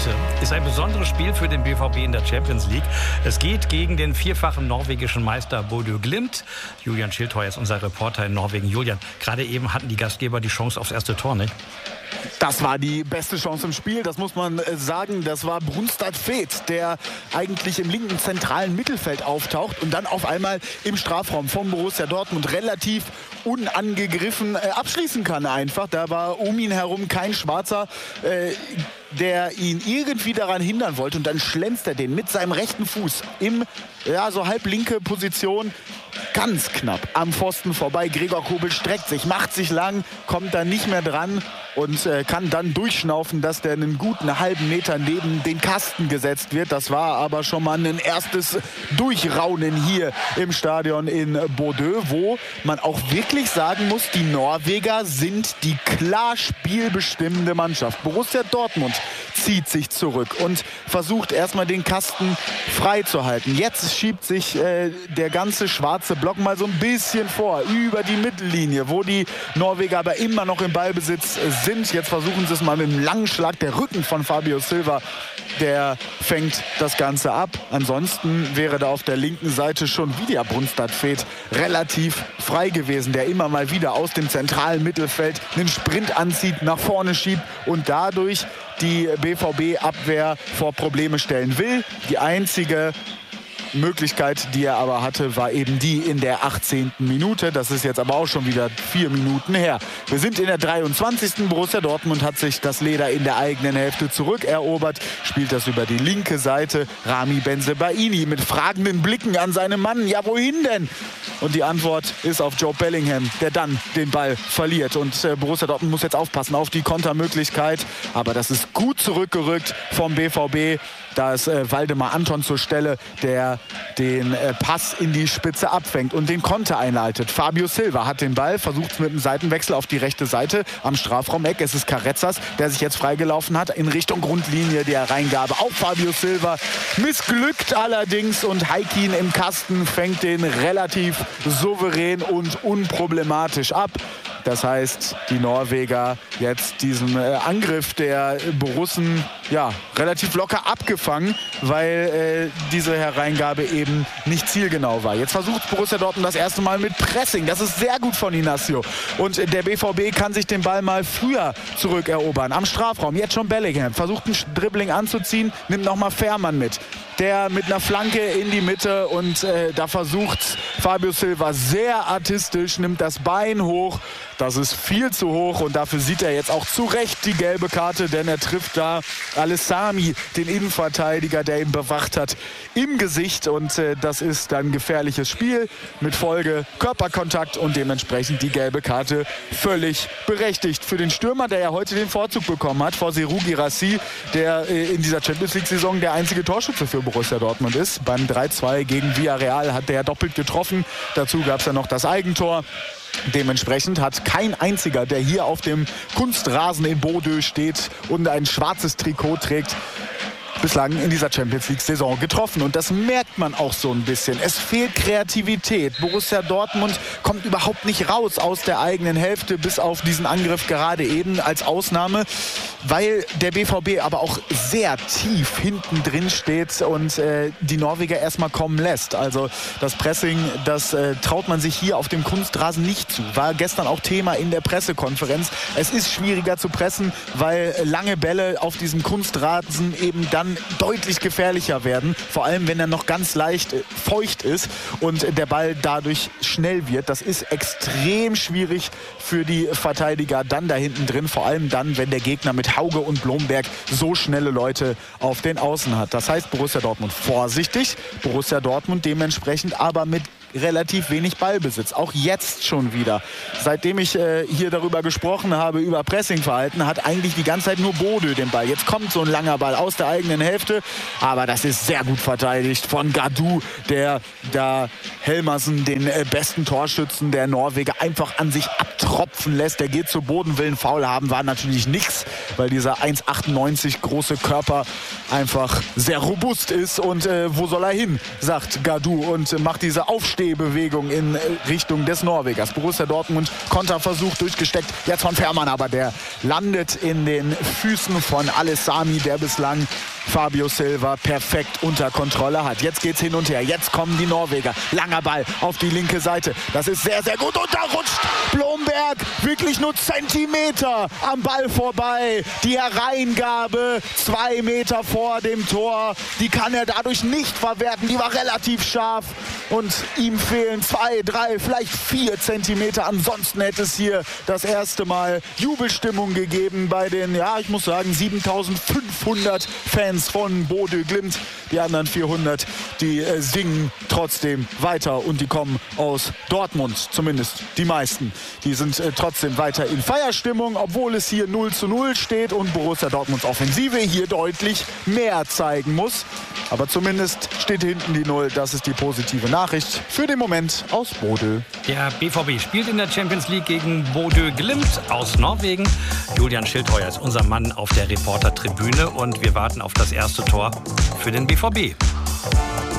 Heute ist ein besonderes Spiel für den BVB in der Champions League. Es geht gegen den vierfachen norwegischen Meister Bodø Glimt. Julian Schildheuer ist unser Reporter in Norwegen. Julian, gerade eben hatten die Gastgeber die Chance aufs erste Tor, nicht? Das war die beste Chance im Spiel, das muss man sagen. Das war Brunstad Fet, der eigentlich im linken zentralen Mittelfeld auftaucht und dann auf einmal im Strafraum von Borussia Dortmund relativ unangegriffen abschließen kann einfach. Da war um ihn herum kein Schwarzer, der ihn irgendwie daran hindern wollte. Und dann schlänzt er den mit seinem rechten Fuß im so halblinke Position ganz knapp am Pfosten vorbei. Gregor Kobel streckt sich, macht sich lang, kommt dann nicht mehr dran und kann dann durchschnaufen, dass der einen guten halben Meter neben den Kasten gesetzt wird. Das war aber schon mal ein erstes Durchraunen hier im Stadion in Bodø, wo man auch wirklich sagen muss, die Norweger sind die klar spielbestimmende Mannschaft. Borussia Dortmund zieht sich zurück und versucht erstmal den Kasten freizuhalten. Jetzt schiebt sich der ganze schwarze Block mal so ein bisschen vor, über die Mittellinie, wo die Norweger aber immer noch im Ballbesitz sind. Jetzt versuchen sie es mal mit einem langen Schlag. Der Rücken von Fabio Silva, der fängt das Ganze ab. Ansonsten wäre da auf der linken Seite schon wieder Brunstad Fet relativ frei gewesen, der immer mal wieder aus dem zentralen Mittelfeld einen Sprint anzieht, nach vorne schiebt und dadurch die BVB-Abwehr vor Probleme stellen will. Die einzige Möglichkeit, die er aber hatte, war eben die in der 18. Minute. Das ist jetzt aber auch schon wieder 4 Minuten her. Wir sind in der 23. Borussia Dortmund hat sich das Leder in der eigenen Hälfte zurückerobert, spielt das über die linke Seite. Rami Bensebaini mit fragenden Blicken an seinen Mann. Ja, wohin denn? Und die Antwort ist auf Joe Bellingham, der dann den Ball verliert. Und Borussia Dortmund muss jetzt aufpassen auf die Kontermöglichkeit. Aber das ist gut zurückgerückt vom BVB. Da ist Waldemar Anton zur Stelle, der den Pass in die Spitze abfängt und den Konter einleitet. Fabio Silva hat den Ball, versucht es mit einem Seitenwechsel auf die rechte Seite am Strafraumeck. Es ist Carrezzas, der sich jetzt freigelaufen hat in Richtung Grundlinie. Die Hereingabe auf Fabio Silva missglückt allerdings und Heikin im Kasten fängt den relativ souverän und unproblematisch ab. Das heißt, die Norweger jetzt diesen Angriff der Borussen relativ locker abgefangen, weil diese Hereingabe eben nicht zielgenau war. Jetzt versucht Borussia Dortmund das erste Mal mit Pressing. Das ist sehr gut von Inacio. Und der BVB kann sich den Ball mal früher zurückerobern. Am Strafraum, jetzt schon Bellingham. Versucht ein Dribbling anzuziehen, nimmt nochmal Fährmann mit. Der mit einer Flanke in die Mitte und da versucht Fabio Silva sehr artistisch, nimmt das Bein hoch. Das ist viel zu hoch und dafür sieht er jetzt auch zu Recht die gelbe Karte, denn er trifft da Alessami, den Innenverteidiger, der ihn bewacht hat, im Gesicht und das ist dann gefährliches Spiel mit Folge Körperkontakt und dementsprechend die gelbe Karte völlig berechtigt für den Stürmer, der ja heute den Vorzug bekommen hat vor Serhou Guirassy, der in dieser Champions-League-Saison der einzige Torschütze für Borussia Dortmund ist. Beim 3-2 gegen Villarreal hat der doppelt getroffen. Dazu gab es ja noch das Eigentor. Dementsprechend hat kein einziger, der hier auf dem Kunstrasen in Bodø steht und ein schwarzes Trikot trägt, bislang in dieser Champions-League-Saison getroffen. Und das merkt man auch so ein bisschen. Es fehlt Kreativität. Borussia Dortmund kommt überhaupt nicht raus aus der eigenen Hälfte, bis auf diesen Angriff gerade eben als Ausnahme, weil der BVB aber auch sehr tief hinten drin steht und die Norweger erstmal kommen lässt. Also das Pressing, das traut man sich hier auf dem Kunstrasen nicht zu. War gestern auch Thema in der Pressekonferenz. Es ist schwieriger zu pressen, weil lange Bälle auf diesem Kunstrasen eben dann deutlich gefährlicher werden, vor allem wenn er noch ganz leicht feucht ist und der Ball dadurch schnell wird. Das ist extrem schwierig für die Verteidiger dann da hinten drin, vor allem dann, wenn der Gegner mit Hauge und Blomberg so schnelle Leute auf den Außen hat. Das heißt, Borussia Dortmund vorsichtig, Borussia Dortmund dementsprechend aber mit relativ wenig Ballbesitz. Auch jetzt schon wieder. Seitdem ich hier darüber gesprochen habe, über Pressingverhalten, hat eigentlich die ganze Zeit nur Bodø den Ball. Jetzt kommt so ein langer Ball aus der eigenen Hälfte, aber das ist sehr gut verteidigt von Gadou, der da Helmersen, den besten Torschützen der Norweger, einfach an sich abtropfen lässt. Der geht zu Boden, will einen Foul haben, war natürlich nichts, weil dieser 1,98 große Körper einfach sehr robust ist. Und wo soll er hin, sagt Gadou und macht diese Aufstehung Drehbewegung in Richtung des Norwegers. Borussia Dortmund, Konterversuch durchgesteckt, jetzt von Fährmann, aber der landet in den Füßen von Alessami, der bislang Fabio Silva perfekt unter Kontrolle hat. Jetzt geht's hin und her, jetzt kommen die Norweger. Langer Ball auf die linke Seite, das ist sehr, sehr gut und da rutscht Blomberg wirklich nur Zentimeter am Ball vorbei. Die Hereingabe 2 Meter vor dem Tor, die kann er dadurch nicht verwerten, die war relativ scharf und ihm fehlen 2, 3, vielleicht 4 Zentimeter. Ansonsten hätte es hier das erste Mal Jubelstimmung gegeben bei den, ja, ich muss sagen, 7500 Fans von Bodø Glimt. Die anderen 400, die singen trotzdem weiter und die kommen aus Dortmund, zumindest die meisten. Die sind trotzdem weiter in Feierstimmung, obwohl es hier 0:0 steht und Borussia Dortmunds Offensive hier deutlich mehr zeigen muss. Aber zumindest steht hinten die 0. Das ist die positive Nachricht für den Moment aus Bodø. Der BVB spielt in der Champions League gegen Bodø Glimt aus Norwegen. Julian Schildheuer ist unser Mann auf der Reportertribüne und wir warten auf das erste Tor für den BVB.